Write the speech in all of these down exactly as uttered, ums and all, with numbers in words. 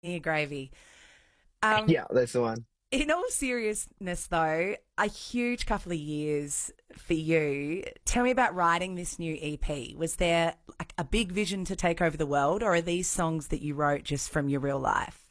Your gravy. Um, Yeah, that's the one. in all seriousness, though, a huge couple of years for you. Tell me about writing this new E P. Was there like a big vision to take over the world, or are these songs that you wrote just from your real life?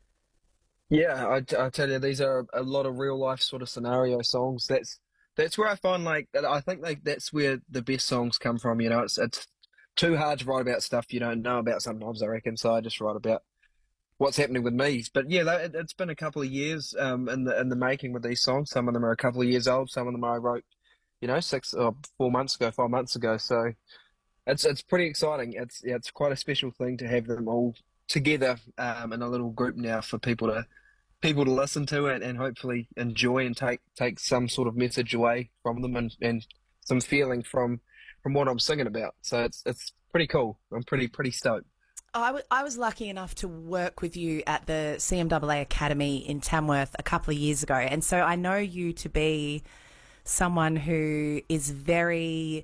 Yeah, I, I tell you, these are a lot of real life sort of scenario songs. That's that's where I find like I think like that's where the best songs come from. You know, it's it's too hard to write about stuff you don't know about sometimes, I reckon. So I just write about what's happening with me. But yeah, it, it's been a couple of years um in the in the making with these songs. Some of them are a couple of years old. Some of them I wrote, you know, six or four months ago, five months ago. So it's it's pretty exciting. It's yeah, it's quite a special thing to have them all together um in a little group now for people to people to listen to it and hopefully enjoy and take take some sort of message away from them and, and some feeling from from what I'm singing about. So it's it's pretty cool. I'm pretty pretty stoked. I, w- I was lucky enough to work with you at the C M A A Academy in Tamworth a couple of years ago. And so I know you to be someone who is very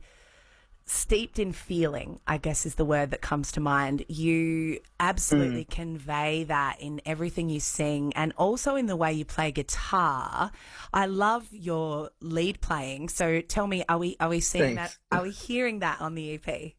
steeped in feeling, I guess is the word that comes to mind. You absolutely Mm, convey that in everything you sing and also in the way you play guitar. I love your lead playing. So tell me, are we are we seeing that? thanks. Are we hearing that on the E P?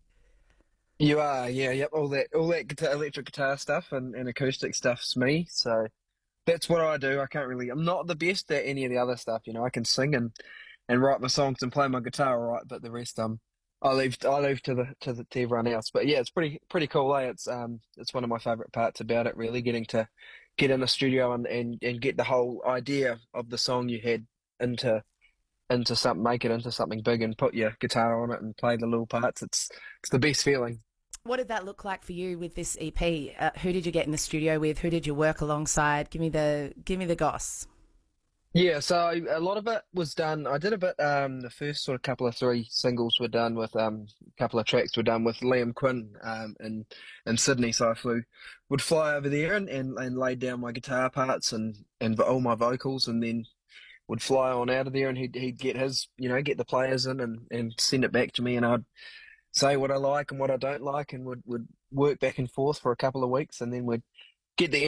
You are, yeah, yep. All that all that guitar, electric guitar stuff and, and acoustic stuff's me. So that's what I do. I can't really. I'm not the best at any of the other stuff. You know, I can sing and and write my songs and play my guitar all right, but the rest um I leave I leave to the to the to everyone else. But yeah, it's pretty pretty cool. Eh? It's um it's one of my favorite parts about it. Really getting to get in the studio and and and get the whole idea of the song you had into into something, make it into something big, and put your guitar on it and play the little parts. It's it's the best feeling. What did that look like for you with this E P? Uh, who did you get in the studio with? Who did you work alongside? Give me the give me the goss. Yeah, so a lot of it was done. I did a bit. Um, the first sort of couple of three singles were done with um, a couple of tracks were done with Liam Quinn um, in in Sydney. So I flew, would fly over there and, and, and laid down my guitar parts and and all my vocals, and then would fly on out of there, and he'd he'd get his, you know, get the players in and, and send it back to me, and I'd say what I like and what I don't like, and would would work back and forth for a couple of weeks, and then we'd get the